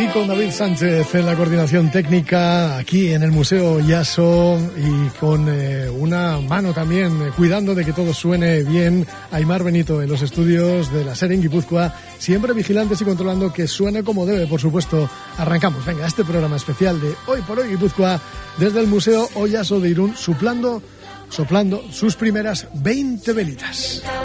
con David Sánchez en la coordinación técnica aquí en el Museo Oyaso y con una mano también cuidando de que todo suene bien, Aimar Benito en los estudios de la SER en Guipúzcoa, siempre vigilantes y controlando que suene como debe, por supuesto. Arrancamos, venga, este programa especial de Hoy por Hoy Guipúzcoa desde el Museo Oyaso de Irún, soplando sus primeras 20 velitas.